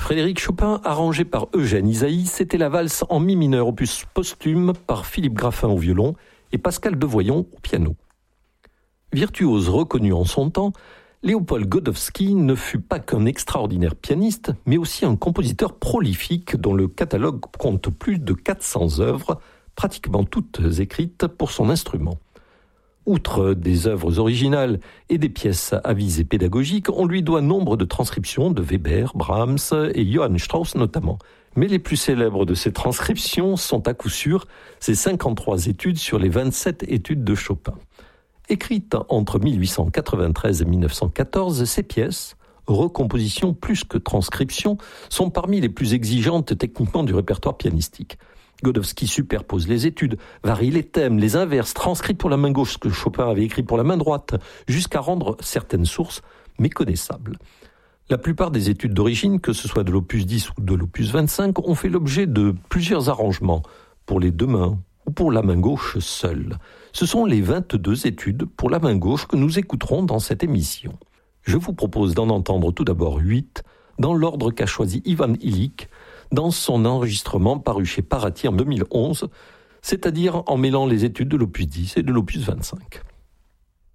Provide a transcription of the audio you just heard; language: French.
Frédéric Chopin, arrangé par Eugène Ysaÿe, c'était la valse en mi mineur opus posthume par Philippe Graffin au violon et Pascal Devoyon au piano. Virtuose reconnu en son temps, Léopold Godowsky ne fut pas qu'un extraordinaire pianiste, mais aussi un compositeur prolifique dont le catalogue compte plus de 400 œuvres, pratiquement toutes écrites pour son instrument. Outre des œuvres originales et des pièces à visée pédagogique, on lui doit nombre de transcriptions de Weber, Brahms et Johann Strauss notamment. Mais les plus célèbres de ces transcriptions sont à coup sûr ces 53 études sur les 27 études de Chopin. Écrites entre 1893 et 1914, ces pièces, recompositions plus que transcriptions, sont parmi les plus exigeantes techniquement du répertoire pianistique. Godowsky superpose les études, varie les thèmes, les inverses, transcrit pour la main gauche ce que Chopin avait écrit pour la main droite, jusqu'à rendre certaines sources méconnaissables. La plupart des études d'origine, que ce soit de l'opus 10 ou de l'opus 25, ont fait l'objet de plusieurs arrangements, pour les deux mains ou pour la main gauche seule. Ce sont les 22 études pour la main gauche que nous écouterons dans cette émission. Je vous propose d'en entendre tout d'abord 8, dans l'ordre qu'a choisi Ivan Illich, dans son enregistrement paru chez Paraty en 2011, c'est-à-dire en mêlant les études de l'opus 10 et de l'opus 25.